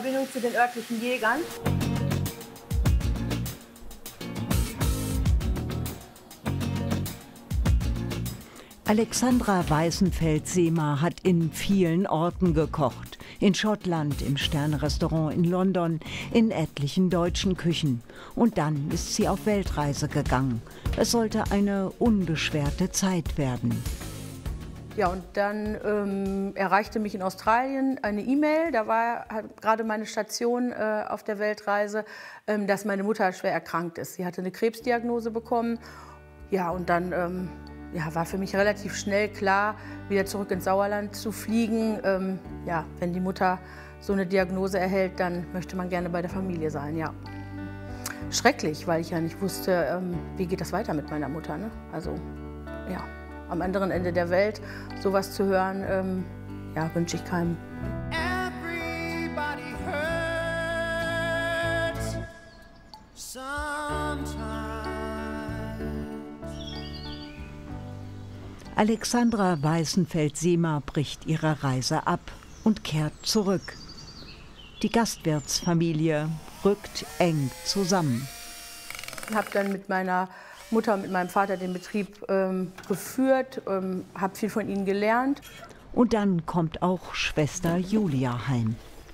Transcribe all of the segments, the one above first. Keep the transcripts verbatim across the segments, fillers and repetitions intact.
Verbindung zu den örtlichen Jägern. Alexandra Weißenfeld-Sehmer hat in vielen Orten gekocht. In Schottland, im Sterne-Restaurant in London, in etlichen deutschen Küchen. Und dann ist sie auf Weltreise gegangen. Es sollte eine unbeschwerte Zeit werden. Ja, und dann ähm, erreichte mich in Australien eine E-Mail, da war gerade meine Station äh, auf der Weltreise, ähm, dass meine Mutter schwer erkrankt ist. Sie hatte eine Krebsdiagnose bekommen. Ja, und dann ähm, ja, war für mich relativ schnell klar, wieder zurück ins Sauerland zu fliegen. Ähm, ja, wenn die Mutter so eine Diagnose erhält, dann möchte man gerne bei der Familie sein, ja. Schrecklich, weil ich ja nicht wusste, ähm, wie geht das weiter mit meiner Mutter, ne? Also, ja. Am anderen Ende der Welt sowas zu hören, ähm, ja, wünsche ich keinem. Alexandra Weißenfeld-Sehmer bricht ihre Reise ab und kehrt zurück. Die Gastwirtsfamilie rückt eng zusammen. Ich habe dann mit meiner Mutter und mit meinem Vater den Betrieb ähm, geführt, ähm, habe viel von ihnen gelernt. Und dann kommt auch Schwester Julia heim.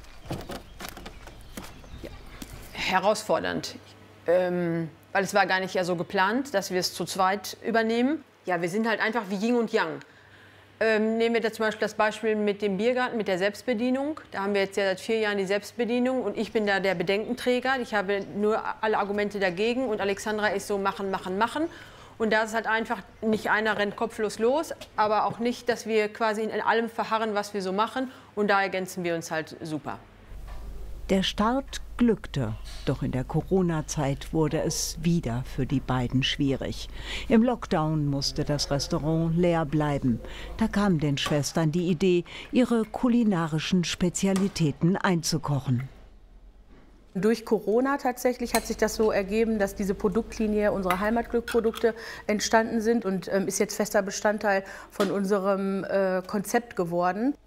Ja, herausfordernd, ähm, weil es war gar nicht ja so geplant, dass wir es zu zweit übernehmen. Ja, wir sind halt einfach wie Yin und Yang. Ähm, nehmen wir da zum Beispiel das Beispiel mit dem Biergarten, mit der Selbstbedienung. Da haben wir jetzt ja seit vier Jahren die Selbstbedienung und ich bin da der Bedenkenträger. Ich habe nur alle Argumente dagegen und Alexandra ist so machen, machen, machen. Und da ist halt einfach, nicht einer rennt kopflos los, aber auch nicht, dass wir quasi in allem verharren, was wir so machen. Und da ergänzen wir uns halt super. Der Start glückte, doch in der Corona-Zeit wurde es wieder für die beiden schwierig. Im Lockdown musste das Restaurant leer bleiben. Da kam den Schwestern die Idee, ihre kulinarischen Spezialitäten einzukochen. Durch Corona tatsächlich hat sich das so ergeben, dass diese Produktlinie unserer Heimatglück-Produkte entstanden sind und ähm, ist jetzt fester Bestandteil von unserem äh, Konzept geworden.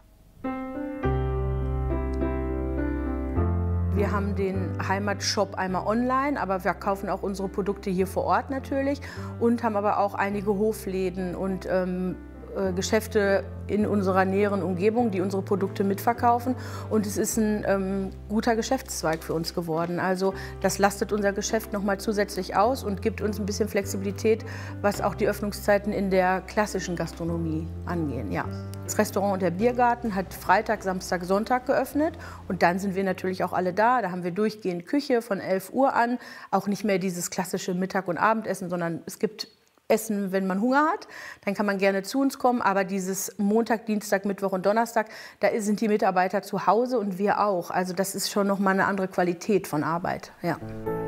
Wir haben den Heimatshop einmal online, aber wir kaufen auch unsere Produkte hier vor Ort natürlich und haben aber auch einige Hofläden und ähm, äh, Geschäfte in unserer näheren Umgebung, die unsere Produkte mitverkaufen. Und es ist ein ähm, guter Geschäftszweig für uns geworden. Also das lastet unser Geschäft noch mal zusätzlich aus und gibt uns ein bisschen Flexibilität, was auch die Öffnungszeiten in der klassischen Gastronomie angehen. Ja. Das Restaurant und der Biergarten hat Freitag, Samstag, Sonntag geöffnet und dann sind wir natürlich auch alle da. Da haben wir durchgehend Küche von elf Uhr an, auch nicht mehr dieses klassische Mittag- und Abendessen, sondern es gibt Essen, wenn man Hunger hat, dann kann man gerne zu uns kommen. Aber dieses Montag, Dienstag, Mittwoch und Donnerstag, da sind die Mitarbeiter zu Hause und wir auch. Also das ist schon noch mal eine andere Qualität von Arbeit. Ja.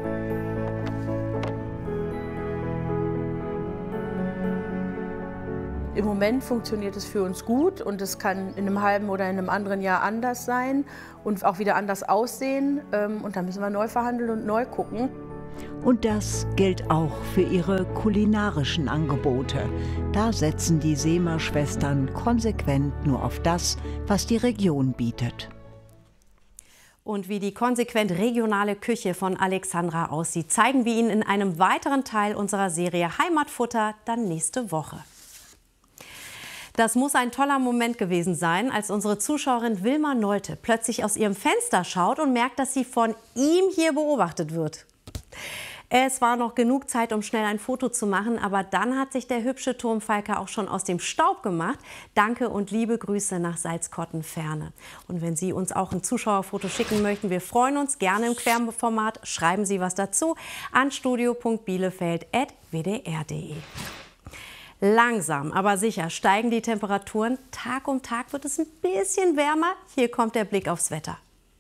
Im Moment funktioniert es für uns gut und es kann in einem halben oder in einem anderen Jahr anders sein und auch wieder anders aussehen. Und da müssen wir neu verhandeln und neu gucken. Und das gilt auch für ihre kulinarischen Angebote. Da setzen die Sehmer-Schwestern konsequent nur auf das, was die Region bietet. Und wie die konsequent regionale Küche von Alexandra aussieht, zeigen wir Ihnen in einem weiteren Teil unserer Serie Heimatfutter dann nächste Woche. Das muss ein toller Moment gewesen sein, als unsere Zuschauerin Wilma Nolte plötzlich aus ihrem Fenster schaut und merkt, dass sie von ihm hier beobachtet wird. Es war noch genug Zeit, um schnell ein Foto zu machen, aber dann hat sich der hübsche Turmfalke auch schon aus dem Staub gemacht. Danke und liebe Grüße nach Salzkotten-Ferne. Und wenn Sie uns auch ein Zuschauerfoto schicken möchten, wir freuen uns gerne im Querformat. Schreiben Sie was dazu an studio punkt bielefeld at w d r punkt d e. Langsam, aber sicher steigen die Temperaturen. Tag um Tag wird es ein bisschen wärmer. Hier kommt der Blick aufs Wetter.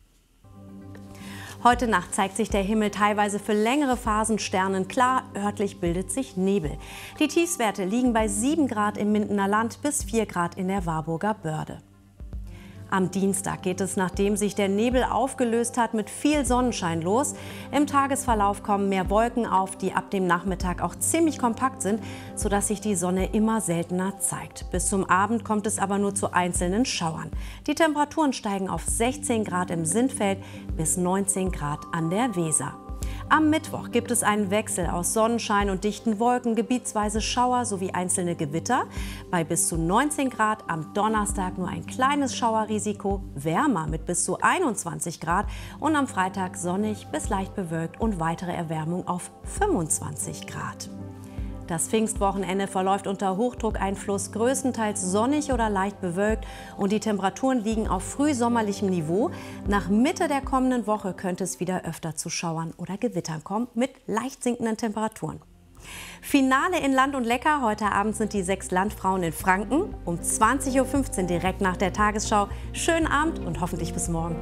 Heute Nacht zeigt sich der Himmel teilweise für längere Phasen sternenklar. Örtlich bildet sich Nebel. Die Tiefstwerte liegen bei sieben Grad im Mindener Land bis vier Grad in der Warburger Börde. Am Dienstag geht es, nachdem sich der Nebel aufgelöst hat, mit viel Sonnenschein los. Im Tagesverlauf kommen mehr Wolken auf, die ab dem Nachmittag auch ziemlich kompakt sind, sodass sich die Sonne immer seltener zeigt. Bis zum Abend kommt es aber nur zu einzelnen Schauern. Die Temperaturen steigen auf sechzehn Grad im Sindfeld bis neunzehn Grad an der Weser. Am Mittwoch gibt es einen Wechsel aus Sonnenschein und dichten Wolken, gebietsweise Schauer sowie einzelne Gewitter. Bei bis zu neunzehn Grad am Donnerstag nur ein kleines Schauerrisiko, wärmer mit bis zu einundzwanzig Grad und am Freitag sonnig bis leicht bewölkt und weitere Erwärmung auf fünfundzwanzig Grad. Das Pfingstwochenende verläuft unter Hochdruckeinfluss, größtenteils sonnig oder leicht bewölkt und die Temperaturen liegen auf frühsommerlichem Niveau. Nach Mitte der kommenden Woche könnte es wieder öfter zu Schauern oder Gewittern kommen mit leicht sinkenden Temperaturen. Finale in Land und Lecker. Heute Abend sind die sechs Landfrauen in Franken um zwanzig Uhr fünfzehn direkt nach der Tagesschau. Schönen Abend und hoffentlich bis morgen.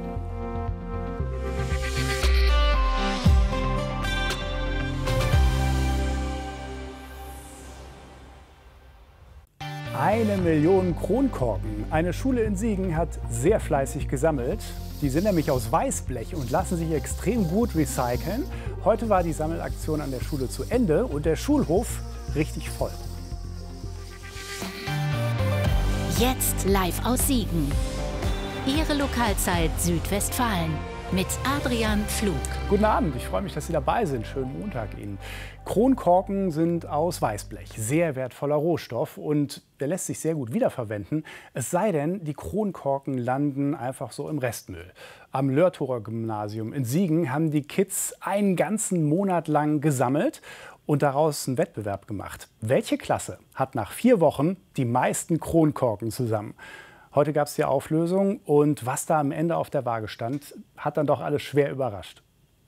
Eine Million Kronkorken. Eine Schule in Siegen hat sehr fleißig gesammelt. Die sind nämlich aus Weißblech und lassen sich extrem gut recyceln. Heute war die Sammelaktion an der Schule zu Ende und der Schulhof richtig voll. Jetzt live aus Siegen. Ihre Lokalzeit Südwestfalen mit Adrian Pflug. Guten Abend, ich freue mich, dass Sie dabei sind. Schönen Montag Ihnen. Kronkorken sind aus Weißblech, sehr wertvoller Rohstoff und der lässt sich sehr gut wiederverwenden. Es sei denn, die Kronkorken landen einfach so im Restmüll. Am Lörthorer Gymnasium in Siegen haben die Kids einen ganzen Monat lang gesammelt und daraus einen Wettbewerb gemacht. Welche Klasse hat nach vier Wochen die meisten Kronkorken zusammen? Heute gab es die Auflösung und was da am Ende auf der Waage stand, hat dann doch alles schwer überrascht.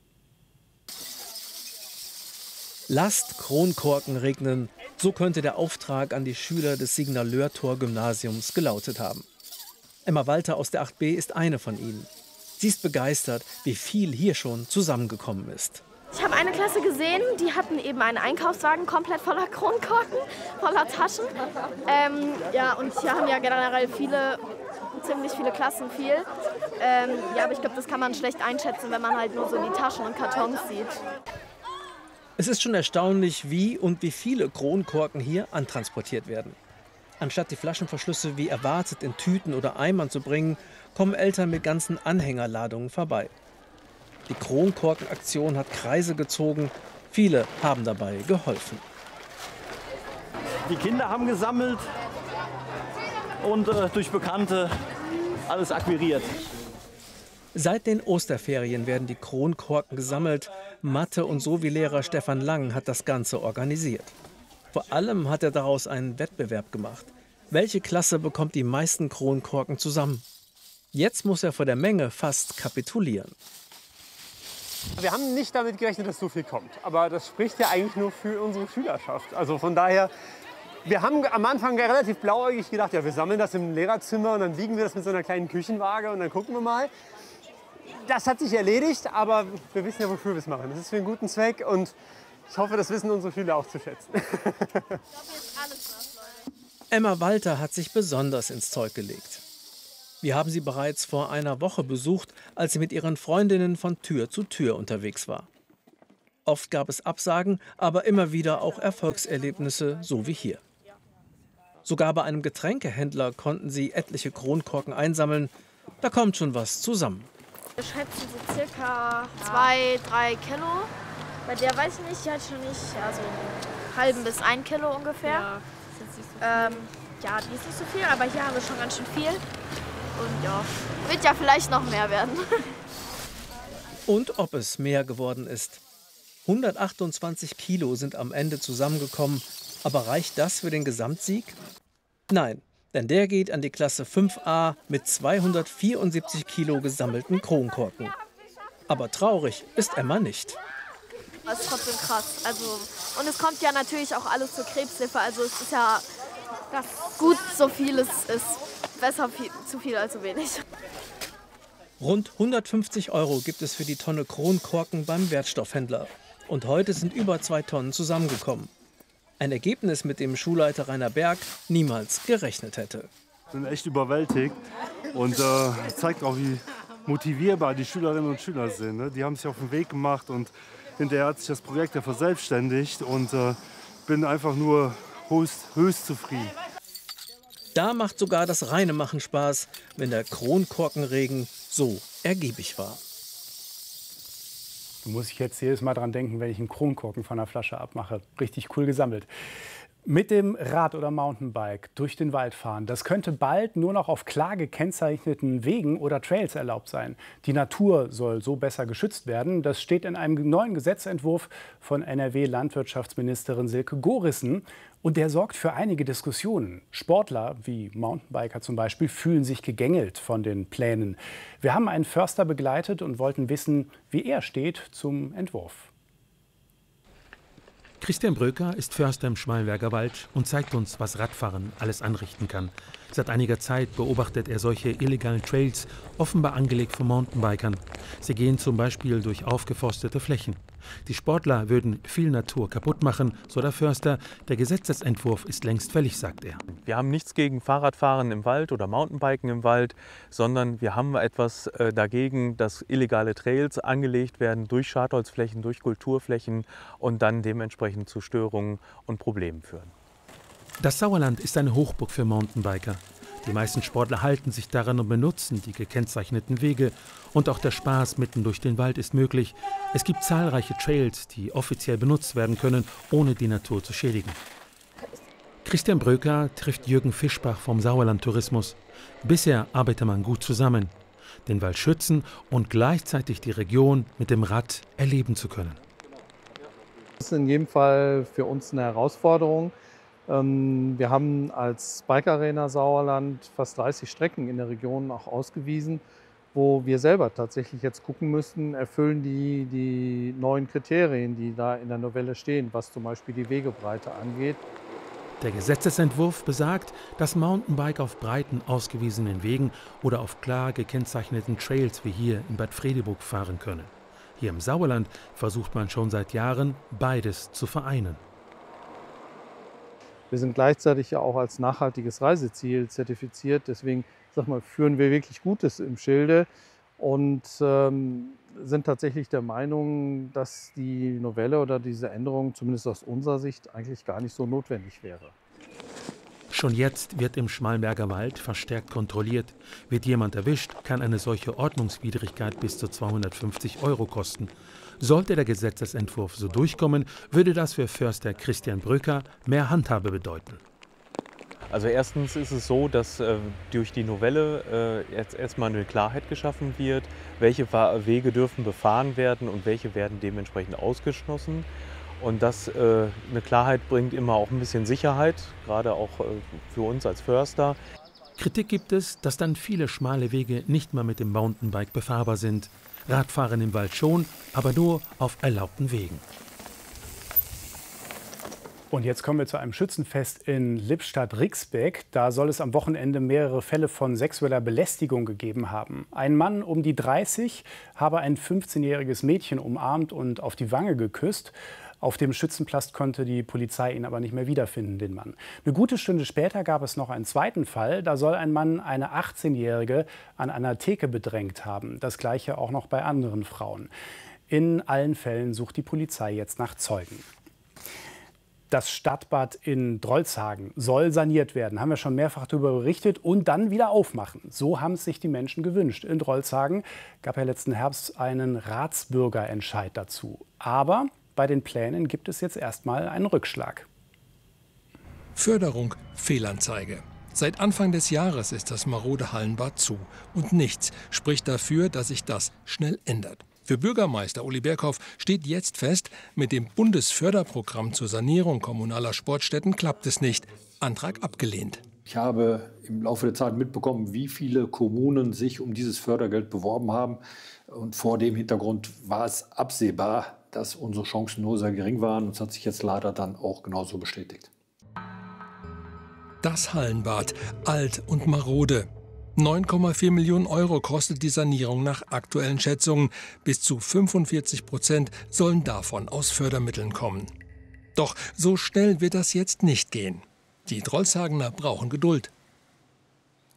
Lasst Kronkorken regnen, so könnte der Auftrag an die Schüler des Siegener Lörthor-Gymnasiums gelautet haben. Emma Walter aus der acht b ist eine von ihnen. Sie ist begeistert, wie viel hier schon zusammengekommen ist. Ich habe eine Klasse gesehen, die hatten eben einen Einkaufswagen komplett voller Kronkorken, voller Taschen. Ähm, ja, und hier haben ja generell viele, ziemlich viele Klassen viel. Ähm, ja, aber ich glaube, das kann man schlecht einschätzen, wenn man halt nur so die Taschen und Kartons sieht. Es ist schon erstaunlich, wie und wie viele Kronkorken hier antransportiert werden. Anstatt die Flaschenverschlüsse wie erwartet in Tüten oder Eimern zu bringen, kommen Eltern mit ganzen Anhängerladungen vorbei. Die Kronkorkenaktion hat Kreise gezogen. Viele haben dabei geholfen. Die Kinder haben gesammelt und äh, durch Bekannte alles akquiriert. Seit den Osterferien werden die Kronkorken gesammelt. Mathe- und Sovi-Lehrer Stefan Lang hat das Ganze organisiert. Vor allem hat er daraus einen Wettbewerb gemacht. Welche Klasse bekommt die meisten Kronkorken zusammen? Jetzt muss er vor der Menge fast kapitulieren. Wir haben nicht damit gerechnet, dass so viel kommt. Aber das spricht ja eigentlich nur für unsere Schülerschaft. Also von daher, wir haben am Anfang relativ blauäugig gedacht, ja, wir sammeln das im Lehrerzimmer und dann wiegen wir das mit so einer kleinen Küchenwaage und dann gucken wir mal. Das hat sich erledigt, aber wir wissen ja, wofür wir es machen. Das ist für einen guten Zweck und ich hoffe, das wissen unsere Schüler auch zu schätzen. Emma Walter hat sich besonders ins Zeug gelegt. Wir haben sie bereits vor einer Woche besucht, als sie mit ihren Freundinnen von Tür zu Tür unterwegs war. Oft gab es Absagen, aber immer wieder auch Erfolgserlebnisse, so wie hier. Sogar bei einem Getränkehändler konnten sie etliche Kronkorken einsammeln. Da kommt schon was zusammen. Wir schätzen so circa zwei, drei Kilo. Bei der weiß ich nicht, die hat schon nicht, ja, so einen halben bis ein Kilo ungefähr. Ja, das ist nicht so viel. Ähm, ja, die ist nicht so viel, aber hier haben wir schon ganz schön viel. Und ja, wird ja vielleicht noch mehr werden. Und ob es mehr geworden ist. hundertachtundzwanzig Kilo sind am Ende zusammengekommen. Aber reicht das für den Gesamtsieg? Nein, denn der geht an die Klasse fünf a mit zweihundertvierundsiebzig Kilo gesammelten Kronkorken. Aber traurig ist Emma nicht. Das ist trotzdem krass. Also, und es kommt ja natürlich auch alles zur Krebshilfe. Also es ist ja das gut, so viel es ist. Besser viel, zu viel als zu wenig. Rund hundertfünfzig Euro gibt es für die Tonne Kronkorken beim Wertstoffhändler. Und heute sind über zwei Tonnen zusammengekommen. Ein Ergebnis, mit dem Schulleiter Rainer Berg niemals gerechnet hätte. bin echt überwältigt und äh, zeigt auch, wie motivierbar die Schülerinnen und Schüler sind. Ne? Die haben sich auf den Weg gemacht und hinterher hat sich das Projekt ja verselbstständigt und äh, bin einfach nur höchst, höchst zufrieden. Da macht sogar das reine Machen Spaß, wenn der Kronkorkenregen so ergiebig war. Da muss ich jetzt jedes Mal dran denken, wenn ich einen Kronkorken von der Flasche abmache. Richtig cool gesammelt. Mit dem Rad oder Mountainbike durch den Wald fahren, das könnte bald nur noch auf klar gekennzeichneten Wegen oder Trails erlaubt sein. Die Natur soll so besser geschützt werden. Das steht in einem neuen Gesetzentwurf von N R W-Landwirtschaftsministerin Silke Gorissen. Und der sorgt für einige Diskussionen. Sportler wie Mountainbiker zum Beispiel fühlen sich gegängelt von den Plänen. Wir haben einen Förster begleitet und wollten wissen, wie er steht zum Entwurf. Christian Bröker ist Förster im Schmallenberger Wald und zeigt uns, was Radfahren alles anrichten kann. Seit einiger Zeit beobachtet er solche illegalen Trails, offenbar angelegt von Mountainbikern. Sie gehen zum Beispiel durch aufgeforstete Flächen. Die Sportler würden viel Natur kaputt machen, so der Förster. Der Gesetzesentwurf ist längst fällig, sagt er. Wir haben nichts gegen Fahrradfahren im Wald oder Mountainbiken im Wald, sondern wir haben etwas äh, dagegen, dass illegale Trails angelegt werden durch Schadholzflächen, durch Kulturflächen und dann dementsprechend zu Störungen und Problemen führen. Das Sauerland ist eine Hochburg für Mountainbiker. Die meisten Sportler halten sich daran und benutzen die gekennzeichneten Wege. Und auch der Spaß mitten durch den Wald ist möglich. Es gibt zahlreiche Trails, die offiziell benutzt werden können, ohne die Natur zu schädigen. Christian Bröker trifft Jürgen Fischbach vom Sauerland Tourismus. Bisher arbeitet man gut zusammen, den Wald schützen und gleichzeitig die Region mit dem Rad erleben zu können. Das ist in jedem Fall für uns eine Herausforderung. Wir haben als Bike Arena Sauerland fast dreißig Strecken in der Region auch ausgewiesen, wo wir selber tatsächlich jetzt gucken müssen, erfüllen die die neuen Kriterien, die da in der Novelle stehen, was zum Beispiel die Wegebreite angeht. Der Gesetzesentwurf besagt, dass Mountainbike auf breiten, ausgewiesenen Wegen oder auf klar gekennzeichneten Trails wie hier in Bad Fredeburg fahren können. Hier im Sauerland versucht man schon seit Jahren, beides zu vereinen. Wir sind gleichzeitig ja auch als nachhaltiges Reiseziel zertifiziert. Deswegen sag mal, führen wir wirklich Gutes im Schilde und ähm, sind tatsächlich der Meinung, dass die Novelle oder diese Änderung zumindest aus unserer Sicht eigentlich gar nicht so notwendig wäre. Schon jetzt wird im Schmallenberger Wald verstärkt kontrolliert. Wird jemand erwischt, kann eine solche Ordnungswidrigkeit bis zu zweihundertfünfzig Euro kosten. Sollte der Gesetzesentwurf so durchkommen, würde das für Förster Christian Bröker mehr Handhabe bedeuten. Also erstens ist es so, dass äh, durch die Novelle äh, jetzt erstmal eine Klarheit geschaffen wird, welche Wege dürfen befahren werden und welche werden dementsprechend ausgeschlossen. Und das äh, eine Klarheit bringt immer auch ein bisschen Sicherheit, gerade auch äh, für uns als Förster. Kritik gibt es, dass dann viele schmale Wege nicht mehr mit dem Mountainbike befahrbar sind. Radfahren im Wald schon, aber nur auf erlaubten Wegen. Und jetzt kommen wir zu einem Schützenfest in Lippstadt-Rixbeck. Da soll es am Wochenende mehrere Fälle von sexueller Belästigung gegeben haben. Ein Mann um die dreißig habe ein fünfzehnjähriges Mädchen umarmt und auf die Wange geküsst. Auf dem Schützenplatz konnte die Polizei ihn aber nicht mehr wiederfinden, den Mann. Eine gute Stunde später gab es noch einen zweiten Fall. Da soll ein Mann eine achtzehnjährige an einer Theke bedrängt haben. Das Gleiche auch noch bei anderen Frauen. In allen Fällen sucht die Polizei jetzt nach Zeugen. Das Stadtbad in Drolshagen soll saniert werden. Haben wir schon mehrfach darüber berichtet und dann wieder aufmachen. So haben es sich die Menschen gewünscht. In Drolshagen gab ja letzten Herbst einen Ratsbürgerentscheid dazu. Aber bei den Plänen gibt es jetzt erstmal einen Rückschlag. Förderung, Fehlanzeige. Seit Anfang des Jahres ist das marode Hallenbad zu. Und nichts spricht dafür, dass sich das schnell ändert. Für Bürgermeister Uli Berghoff steht jetzt fest, mit dem Bundesförderprogramm zur Sanierung kommunaler Sportstätten klappt es nicht. Antrag abgelehnt. Ich habe im Laufe der Zeit mitbekommen, wie viele Kommunen sich um dieses Fördergeld beworben haben. Und vor dem Hintergrund war es absehbar, dass unsere Chancen nur sehr gering waren. Und das hat sich jetzt leider dann auch genauso bestätigt. Das Hallenbad, alt und marode. neun Komma vier Millionen Euro kostet die Sanierung nach aktuellen Schätzungen. Bis zu fünfundvierzig Prozent sollen davon aus Fördermitteln kommen. Doch so schnell wird das jetzt nicht gehen. Die Drolshagener brauchen Geduld.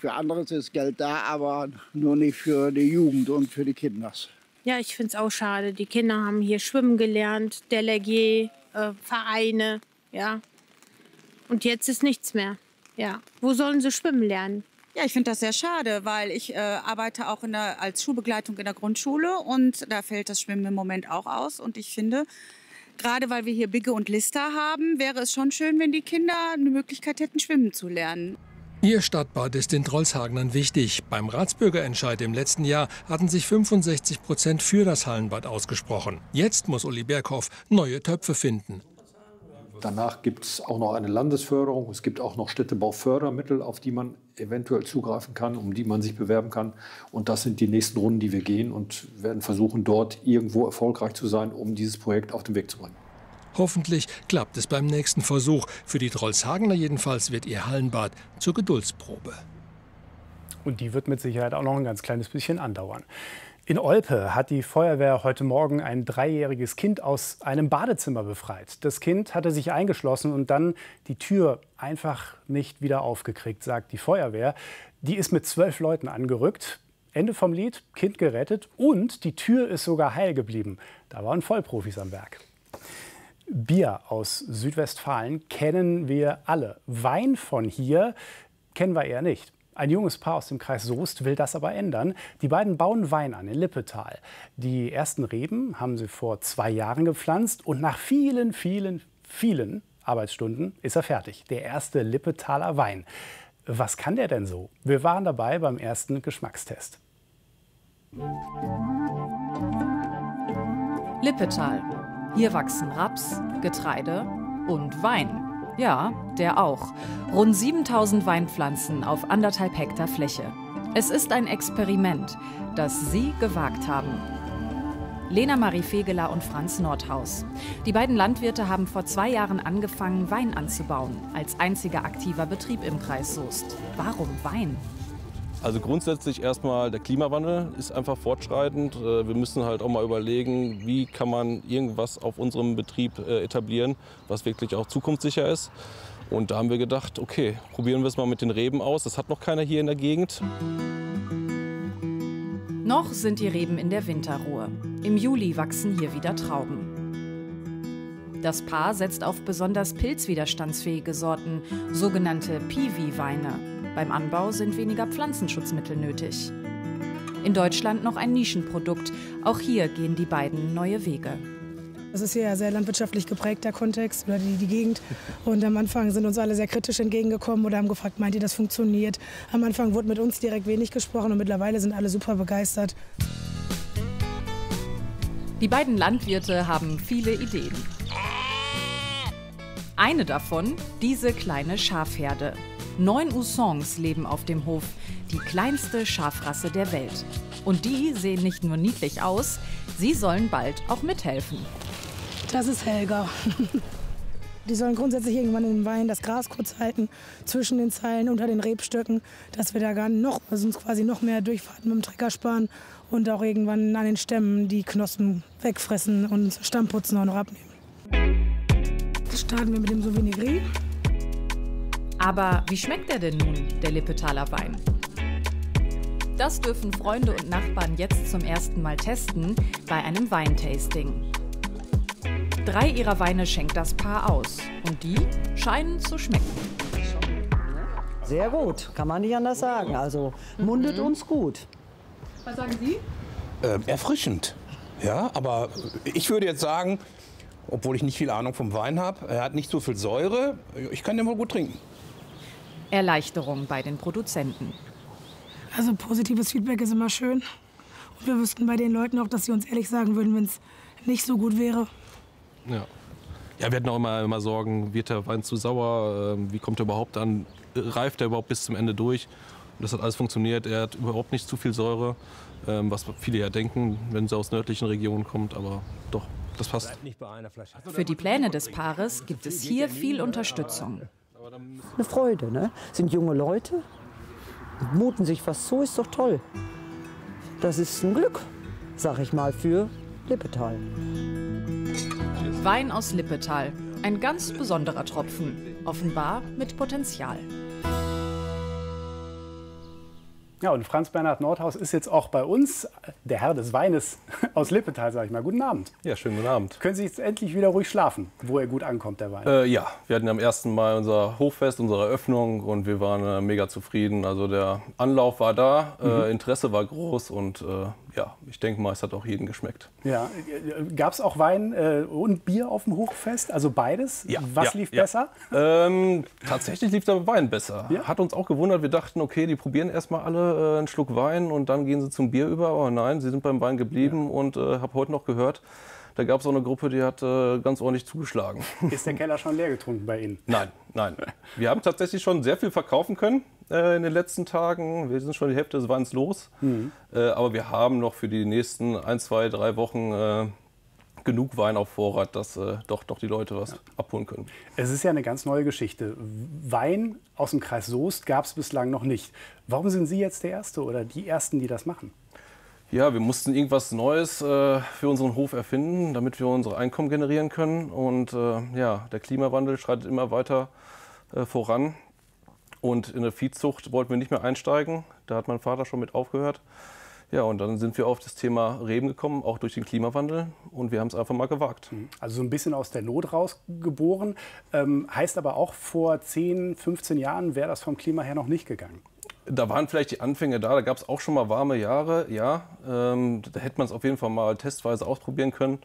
für anderes ist Geld da, aber nur nicht für die Jugend und für die Kinder. Ja, ich finde es auch schade. Die Kinder haben hier schwimmen gelernt, Delegier, äh, Vereine, ja. Und jetzt ist nichts mehr. Ja. Wo sollen sie schwimmen lernen? Ja, ich finde das sehr schade, weil ich äh, arbeite auch in der, als Schulbegleitung in der Grundschule und da fällt das Schwimmen im Moment auch aus. Und ich finde, gerade weil wir hier Bigge und Lister haben, wäre es schon schön, wenn die Kinder eine Möglichkeit hätten, schwimmen zu lernen. Ihr Stadtbad ist den Drolshagenern wichtig. Beim Ratsbürgerentscheid im letzten Jahr hatten sich fünfundsechzig Prozent für das Hallenbad ausgesprochen. Jetzt muss Uli Berghoff neue Töpfe finden. Danach gibt es auch noch eine Landesförderung. Es gibt auch noch Städtebaufördermittel, auf die man eventuell zugreifen kann, um die man sich bewerben kann. Und das sind die nächsten Runden, die wir gehen und werden versuchen, dort irgendwo erfolgreich zu sein, um dieses Projekt auf den Weg zu bringen. Hoffentlich klappt es beim nächsten Versuch. Für die Drolshagener jedenfalls wird ihr Hallenbad zur Geduldsprobe. Und die wird mit Sicherheit auch noch ein ganz kleines bisschen andauern. In Olpe hat die Feuerwehr heute Morgen ein dreijähriges Kind aus einem Badezimmer befreit. Das Kind hatte sich eingeschlossen und dann die Tür einfach nicht wieder aufgekriegt, sagt die Feuerwehr. Die ist mit zwölf Leuten angerückt. Ende vom Lied, Kind gerettet und die Tür ist sogar heil geblieben. Da waren Vollprofis am Werk. Bier aus Südwestfalen kennen wir alle. Wein von hier kennen wir eher nicht. Ein junges Paar aus dem Kreis Soest will das aber ändern. Die beiden bauen Wein an in Lippetal. Die ersten Reben haben sie vor zwei Jahren gepflanzt und nach vielen, vielen, vielen Arbeitsstunden ist er fertig. Der erste Lippetaler Wein. Was kann der denn so? Wir waren dabei beim ersten Geschmackstest. Lippetal. Hier wachsen Raps, Getreide und Wein. Ja, der auch. Rund siebentausend Weinpflanzen auf anderthalb Hektar Fläche. Es ist ein Experiment, das Sie gewagt haben. Lena Marie Fegeler und Franz Nordhaus. Die beiden Landwirte haben vor zwei Jahren angefangen, Wein anzubauen, als einziger aktiver Betrieb im Kreis Soest. Warum Wein? Also grundsätzlich erstmal, der Klimawandel ist einfach fortschreitend. Wir müssen halt auch mal überlegen, wie kann man irgendwas auf unserem Betrieb etablieren, was wirklich auch zukunftssicher ist. Und da haben wir gedacht, okay, probieren wir es mal mit den Reben aus. Das hat noch keiner hier in der Gegend. Noch sind die Reben in der Winterruhe. Im Juli wachsen hier wieder Trauben. Das Paar setzt auf besonders pilzwiderstandsfähige Sorten, sogenannte Piwi-Weine. Beim Anbau sind weniger Pflanzenschutzmittel nötig. In Deutschland noch ein Nischenprodukt. Auch hier gehen die beiden neue Wege. Das ist hier ja sehr landwirtschaftlich geprägt, der Kontext oder die, die Gegend. Und am Anfang sind uns alle sehr kritisch entgegengekommen oder haben gefragt, meint ihr, das funktioniert? Am Anfang wurde mit uns direkt wenig gesprochen und mittlerweile sind alle super begeistert. Die beiden Landwirte haben viele Ideen. Eine davon, diese kleine Schafherde. Neun Usons leben auf dem Hof, die kleinste Schafrasse der Welt. Und die sehen nicht nur niedlich aus, sie sollen bald auch mithelfen. Das ist Helga. Die sollen grundsätzlich irgendwann im Wein das Gras kurz halten, zwischen den Zeilen, unter den Rebstöcken, dass wir da gar noch, also uns quasi noch mehr Durchfahrten mit dem Trecker sparen und auch irgendwann an den Stämmen die Knospen wegfressen und Stammputzen auch noch abnehmen. Jetzt starten wir mit dem Souvenir. Aber wie schmeckt er denn nun, der Lippetaler Wein? Das dürfen Freunde und Nachbarn jetzt zum ersten Mal testen bei einem Weintasting. Drei ihrer Weine schenkt das Paar aus und die scheinen zu schmecken. Sehr gut, kann man nicht anders sagen. Also mundet mhm. uns gut. Was sagen Sie? Äh, erfrischend, ja, aber ich würde jetzt sagen, obwohl ich nicht viel Ahnung vom Wein habe, er hat nicht so viel Säure, ich kann den wohl gut trinken. Erleichterung bei den Produzenten. Also positives Feedback ist immer schön. Und wir wüssten bei den Leuten auch, dass sie uns ehrlich sagen würden, wenn es nicht so gut wäre. Ja. Ja, wir hatten auch immer, immer Sorgen, wird der Wein zu sauer, wie kommt er überhaupt an, reift er überhaupt bis zum Ende durch. Und das hat alles funktioniert, er hat überhaupt nicht zu viel Säure, was viele ja denken, wenn sie aus nördlichen Regionen kommt, aber doch, das passt. Für die Pläne des Paares gibt es hier viel Unterstützung. Eine Freude, ne? Sind junge Leute, muten sich was zu, ist doch toll. Das ist ein Glück, sag ich mal, für Lippetal. Wein aus Lippetal, ein ganz besonderer Tropfen, offenbar mit Potenzial. Ja, und Franz Bernhard Nordhaus ist jetzt auch bei uns, der Herr des Weines aus Lippetal, sage ich mal. Guten Abend. Ja, schönen guten Abend. Können Sie jetzt endlich wieder ruhig schlafen, wo er gut ankommt, der Wein? Äh, ja, wir hatten am ersten Mai unser Hochfest, unsere Eröffnung und wir waren äh, mega zufrieden. Also der Anlauf war da, mhm. äh, Interesse war groß und äh, ja, ich denke mal, es hat auch jedem geschmeckt. Ja, gab es auch Wein äh, und Bier auf dem Hochfest? Also beides? Ja. Was ja, lief ja. besser? Ähm, tatsächlich lief der Wein besser. Ja? Hat uns auch gewundert. Wir dachten, okay, die probieren erstmal alle äh, einen Schluck Wein und dann gehen sie zum Bier über. Aber nein, sie sind beim Wein geblieben ja. und äh, habe heute noch gehört, da gab es auch eine Gruppe, die hat äh, ganz ordentlich zugeschlagen. Ist der Keller schon leer getrunken bei Ihnen? Nein, nein. Wir haben tatsächlich schon sehr viel verkaufen können äh, in den letzten Tagen. Wir sind schon die Hälfte des Weins los. Mhm. Äh, aber wir haben noch für die nächsten ein, zwei, drei Wochen äh, genug Wein auf Vorrat, dass äh, doch, doch die Leute was ja. abholen können. Es ist ja eine ganz neue Geschichte. Wein aus dem Kreis Soest gab es bislang noch nicht. Warum sind Sie jetzt der Erste oder die Ersten, die das machen? Ja, wir mussten irgendwas Neues äh, für unseren Hof erfinden, damit wir unsere Einkommen generieren können. Und äh, ja, der Klimawandel schreitet immer weiter äh, voran. Und in der Viehzucht wollten wir nicht mehr einsteigen. Da hat mein Vater schon mit aufgehört. Ja, und dann sind wir auf das Thema Reben gekommen, auch durch den Klimawandel. Und wir haben es einfach mal gewagt. Also so ein bisschen aus der Not rausgeboren. Ähm, heißt aber auch, vor zehn, fünfzehn Jahren wäre das vom Klima her noch nicht gegangen. Da waren vielleicht die Anfänge da, da gab es auch schon mal warme Jahre, ja. Ähm, da hätte man es auf jeden Fall mal testweise ausprobieren können.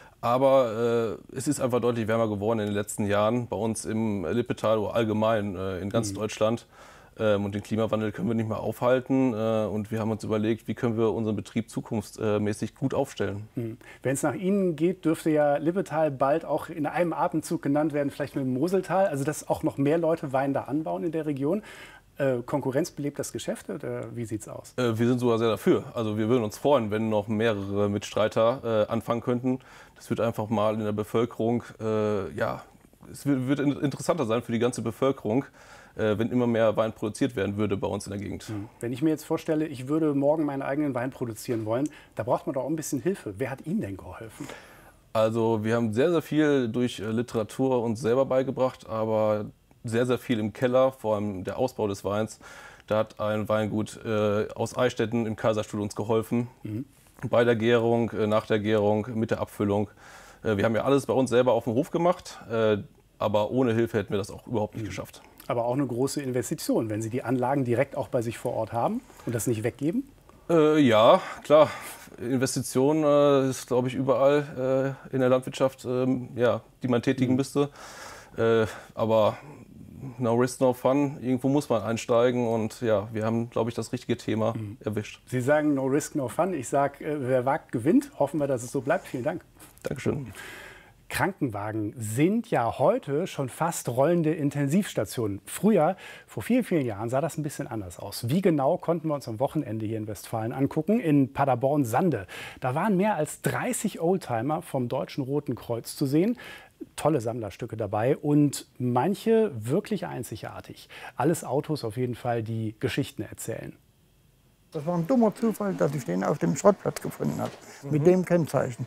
Aber äh, es ist einfach deutlich wärmer geworden in den letzten Jahren, bei uns im Lippetal oder allgemein äh, in ganz mhm. Deutschland. Ähm, und den Klimawandel können wir nicht mehr aufhalten. Äh, und wir haben uns überlegt, wie können wir unseren Betrieb zukunftsmäßig gut aufstellen. Mhm. Wenn es nach Ihnen geht, dürfte ja Lippetal bald auch in einem Atemzug genannt werden, vielleicht mit dem Moseltal. Also dass auch noch mehr Leute Wein da anbauen in der Region. Äh, Konkurrenz belebt das Geschäft oder wie sieht es aus? Äh, wir sind sogar sehr dafür. Also wir würden uns freuen, wenn noch mehrere Mitstreiter äh, anfangen könnten. Das wird einfach mal in der Bevölkerung, äh, ja, es wird, wird interessanter sein für die ganze Bevölkerung, äh, wenn immer mehr Wein produziert werden würde bei uns in der Gegend. Mhm. Wenn ich mir jetzt vorstelle, ich würde morgen meinen eigenen Wein produzieren wollen, da braucht man doch auch ein bisschen Hilfe. Wer hat Ihnen denn geholfen? Also wir haben sehr, sehr viel durch äh, Literatur uns selber beigebracht, aber sehr, sehr viel im Keller, vor allem der Ausbau des Weins. Da hat ein Weingut äh, aus Eichstätten im Kaiserstuhl uns geholfen. Mhm. Bei der Gärung, äh, nach der Gärung, mit der Abfüllung. Äh, wir haben ja alles bei uns selber auf dem Hof gemacht, äh, aber ohne Hilfe hätten wir das auch überhaupt nicht mhm. geschafft. Aber auch eine große Investition, wenn Sie die Anlagen direkt auch bei sich vor Ort haben und das nicht weggeben? Äh, ja, klar. Investition äh, ist, glaube ich, überall äh, in der Landwirtschaft, äh, ja, die man tätigen mhm. müsste. Äh, aber no risk, no fun. Irgendwo muss man einsteigen und ja, wir haben, glaube ich, das richtige Thema mhm. erwischt. Sie sagen no risk, no fun. Ich sage, äh, wer wagt, gewinnt. Hoffen wir, dass es so bleibt. Vielen Dank. Dankeschön. Krankenwagen sind ja heute schon fast rollende Intensivstationen. Früher, vor vielen, vielen Jahren, sah das ein bisschen anders aus. Wie genau konnten wir uns am Wochenende hier in Westfalen angucken? In Paderborn-Sande. Da waren mehr als dreißig Oldtimer vom Deutschen Roten Kreuz zu sehen. Tolle Sammlerstücke dabei und manche wirklich einzigartig. Alles Autos auf jeden Fall, die Geschichten erzählen. Das war ein dummer Zufall, dass ich den auf dem Schrottplatz gefunden habe, mhm. mit dem Kennzeichen.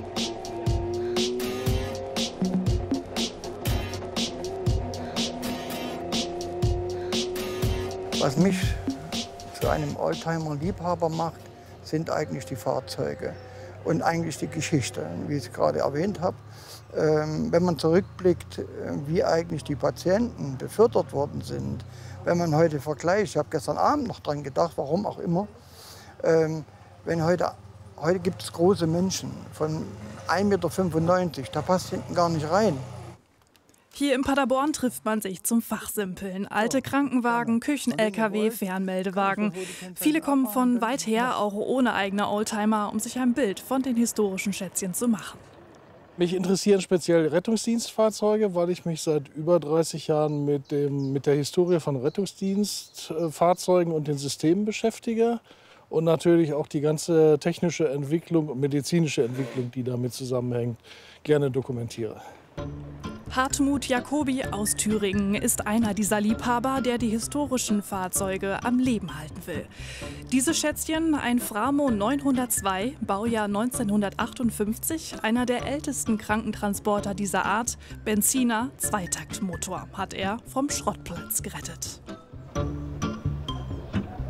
Was mich zu einem Oldtimer-Liebhaber macht, sind eigentlich die Fahrzeuge und eigentlich die Geschichte, wie ich es gerade erwähnt habe. Ähm, wenn man zurückblickt, wie eigentlich die Patienten befördert worden sind, wenn man heute vergleicht, ich habe gestern Abend noch dran gedacht, warum auch immer, ähm, wenn heute, heute gibt es große Menschen von ein Meter fünfundneunzig, da passt hinten gar nicht rein. Hier in Paderborn trifft man sich zum Fachsimpeln. Alte Krankenwagen, Küchen-L K W, Fernmeldewagen. Viele kommen von weit her, auch ohne eigene Oldtimer, um sich ein Bild von den historischen Schätzchen zu machen. Mich interessieren speziell Rettungsdienstfahrzeuge, weil ich mich seit über dreißig Jahren mit, dem, mit der Historie von Rettungsdienstfahrzeugen und den Systemen beschäftige. Und natürlich auch die ganze technische Entwicklung und medizinische Entwicklung, die damit zusammenhängt, gerne dokumentiere. Hartmut Jacobi aus Thüringen ist einer dieser Liebhaber, der die historischen Fahrzeuge am Leben halten will. Diese Schätzchen, ein Framo neunhundertzwei, Baujahr neunzehnhundertachtundfünfzig, einer der ältesten Krankentransporter dieser Art, Benziner, Zweitaktmotor, hat er vom Schrottplatz gerettet.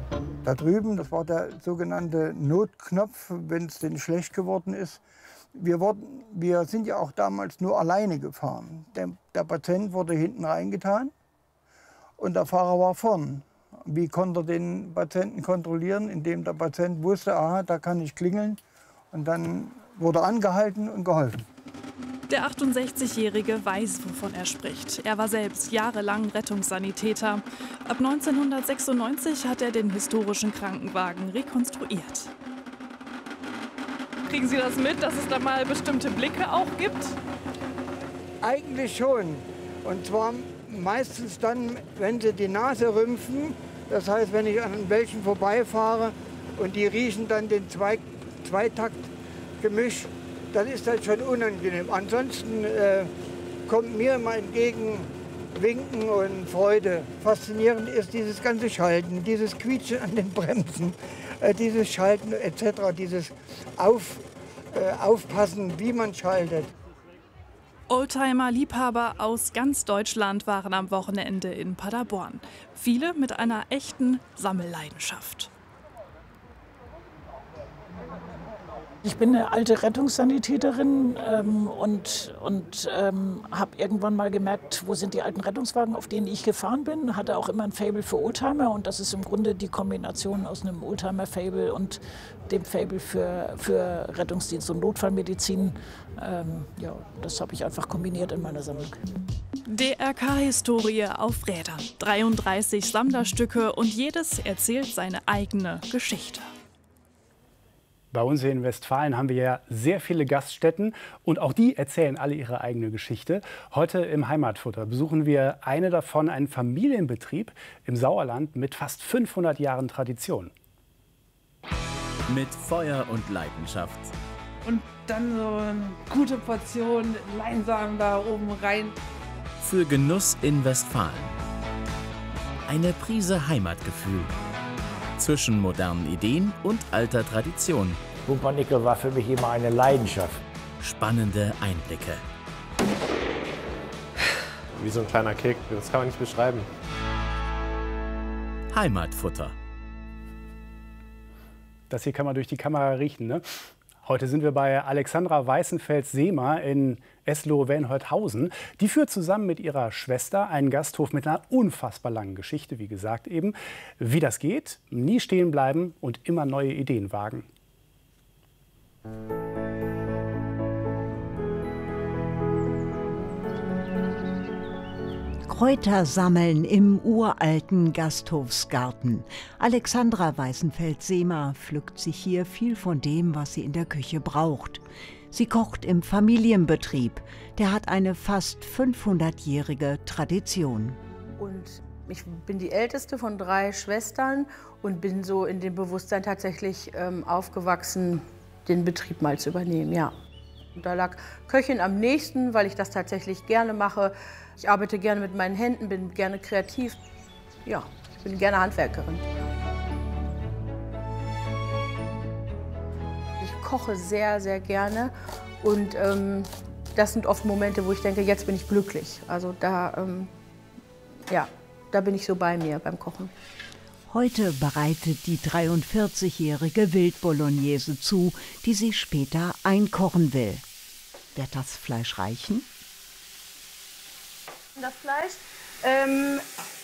Da drüben, das war der sogenannte Notknopf, wenn es denn schlecht geworden ist. Wir, wurden, wir sind ja auch damals nur alleine gefahren. Der, der Patient wurde hinten reingetan und der Fahrer war vorn. Wie konnte er den Patienten kontrollieren? Indem der Patient wusste, aha, da kann ich klingeln. Und dann wurde er angehalten und geholfen. Der achtundsechzigjährige weiß, wovon er spricht. Er war selbst jahrelang Rettungssanitäter. Ab neunzehnhundertsechsundneunzig hat er den historischen Krankenwagen rekonstruiert. Kriegen Sie das mit, dass es da mal bestimmte Blicke auch gibt? Eigentlich schon. Und zwar meistens dann, wenn sie die Nase rümpfen. Das heißt, wenn ich an welchen vorbeifahre und die riechen dann den Zwei Zweitaktgemisch, dann ist das schon unangenehm. Ansonsten äh, kommt mir immer entgegen Winken und Freude. Faszinierend ist dieses ganze Schalten, dieses Quietschen an den Bremsen, äh, dieses Schalten et cetera, dieses Auf, äh, Aufpassen, wie man schaltet. Oldtimer-Liebhaber aus ganz Deutschland waren am Wochenende in Paderborn. Viele mit einer echten Sammelleidenschaft. Ich bin eine alte Rettungssanitäterin ähm, und, und ähm, habe irgendwann mal gemerkt, wo sind die alten Rettungswagen, auf denen ich gefahren bin. Hatte auch immer ein Faible für Oldtimer und das ist im Grunde die Kombination aus einem Oldtimer-Faible und dem Faible für, für Rettungsdienst und Notfallmedizin. Ähm, ja, das habe ich einfach kombiniert in meiner Sammlung. D R K-Historie auf Rädern. dreiunddreißig Sammlerstücke und jedes erzählt seine eigene Geschichte. Bei uns hier in Westfalen haben wir ja sehr viele Gaststätten und auch die erzählen alle ihre eigene Geschichte. Heute im Heimatfutter besuchen wir eine davon, einen Familienbetrieb im Sauerland mit fast fünfhundert Jahren Tradition. Mit Feuer und Leidenschaft. Und dann so eine gute Portion Leinsamen da oben rein. Für Genuss in Westfalen. Eine Prise Heimatgefühl. Zwischen modernen Ideen und alter Tradition. Pumpernickel war für mich immer eine Leidenschaft. Spannende Einblicke. Wie so ein kleiner Kick, das kann man nicht beschreiben. Heimatfutter. Das hier kann man durch die Kamera riechen, ne? Heute sind wir bei Alexandra Weißenfels-Sehmer in Eslohe-Wenholthausen. Die führt zusammen mit ihrer Schwester einen Gasthof mit einer unfassbar langen Geschichte, wie gesagt eben. Wie das geht, nie stehen bleiben und immer neue Ideen wagen. Kräuter sammeln im uralten Gasthofsgarten. Alexandra Weißenfels-Sehmer pflückt sich hier viel von dem, was sie in der Küche braucht. Sie kocht im Familienbetrieb. Der hat eine fast fünfhundertjährige Tradition. Und ich bin die älteste von drei Schwestern und bin so in dem Bewusstsein tatsächlich ähm, aufgewachsen, den Betrieb mal zu übernehmen, ja. Und da lag Köchin am nächsten, weil ich das tatsächlich gerne mache. Ich arbeite gerne mit meinen Händen, bin gerne kreativ. Ja, ich bin gerne Handwerkerin. Ich koche sehr, sehr gerne und ähm, das sind oft Momente, wo ich denke, jetzt bin ich glücklich. Also da, ähm, ja, da bin ich so bei mir beim Kochen. Heute bereitet die dreiundvierzigjährige Wildbolognese zu, die sie später einkochen will. Wird das Fleisch reichen? Das Fleisch, ähm,